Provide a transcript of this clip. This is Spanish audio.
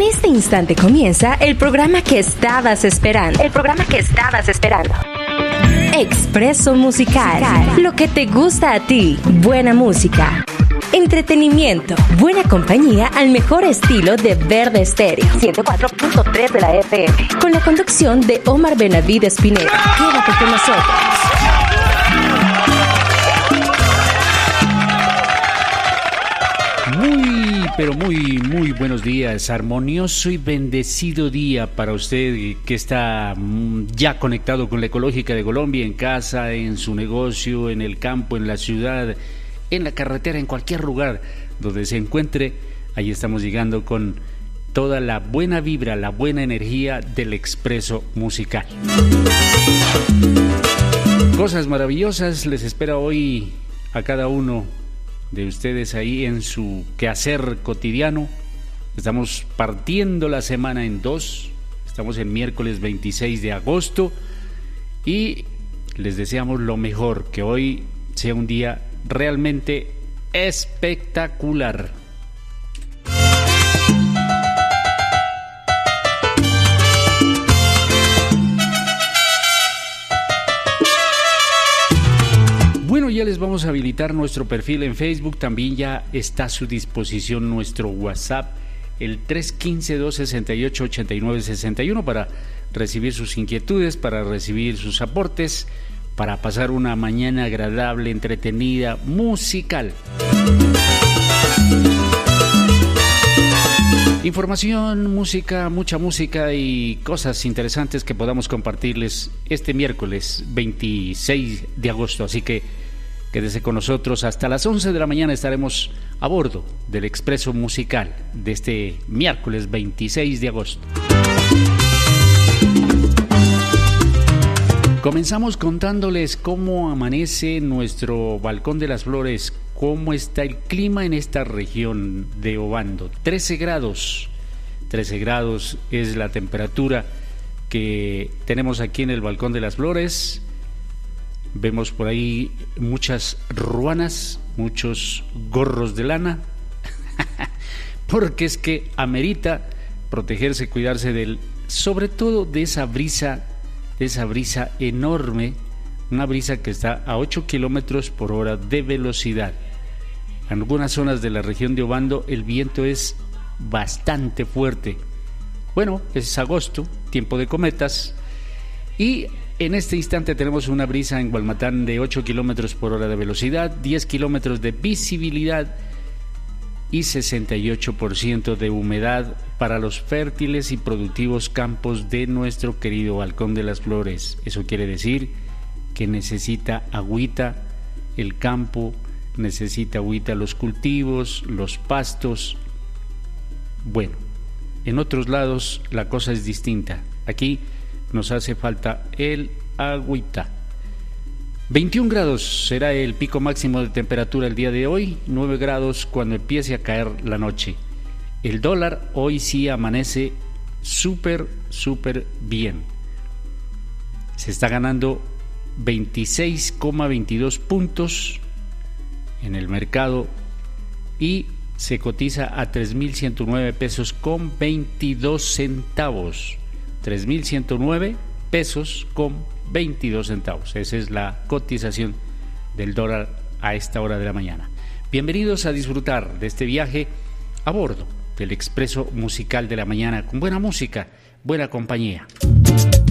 este instante comienza el programa que estabas esperando. Expreso Musical. Lo que te gusta a ti. Buena música. Entretenimiento. Buena compañía al mejor estilo de Verde Estéreo. 104.3 de la FM. Con la conducción de Omar Benavides Pineda. Quédate con nosotros. Muy buenos días, armonioso y bendecido día para usted que está ya conectado con la Ecológica de Colombia, en casa, en su negocio, en el campo, en la ciudad, en la carretera, en cualquier lugar donde se encuentre. Ahí estamos llegando con toda la buena vibra, la buena energía del Expreso Musical. Cosas maravillosas les espera hoy a cada uno de ustedes ahí en su quehacer cotidiano. Estamos partiendo la semana en dos. Estamos en miércoles 26 de agosto y les deseamos lo mejor, que hoy sea un día realmente espectacular. Bueno, ya les vamos a habilitar nuestro perfil en Facebook. También ya está a su disposición nuestro WhatsApp, el 315-268-8961, para recibir sus inquietudes, para recibir sus aportes, para pasar una mañana agradable, entretenida, musical. Información, música, mucha música y cosas interesantes que podamos compartirles este miércoles 26 de agosto. Así que quédese con nosotros hasta las 11 de la mañana. Estaremos a bordo del Expreso Musical de este miércoles 26 de agosto. Comenzamos contándoles cómo amanece nuestro Balcón de las Flores, cómo está el clima en esta región de Obando. 13 grados es la temperatura que tenemos aquí en el Balcón de las Flores. Vemos por ahí muchas ruanas, muchos gorros de lana, porque es que amerita protegerse, cuidarse sobre todo de esa brisa enorme, una brisa que está a 8 kilómetros por hora de velocidad. En algunas zonas de la región de Obando el viento es bastante fuerte. Bueno, es agosto, tiempo de cometas, y en este instante tenemos una brisa en Gualmatán de 8 kilómetros por hora de velocidad, 10 kilómetros de visibilidad y 68% de humedad para los fértiles y productivos campos de nuestro querido Balcón de las Flores. Eso quiere decir que necesita agüita el campo, necesita agüita los cultivos, los pastos. Bueno, en otros lados la cosa es distinta. Aquí nos hace falta el agüita. 21 grados será el pico máximo de temperatura el día de hoy, 9 grados cuando empiece a caer la noche. El dólar hoy sí amanece súper bien. Se está ganando 26,22 puntos en el mercado y se cotiza a 3.109 pesos con 22 centavos. 3.109 pesos con 22 centavos. Esa es la cotización del dólar a esta hora de la mañana. Bienvenidos a disfrutar de este viaje a bordo del Expreso Musical de la mañana, con buena música, buena compañía.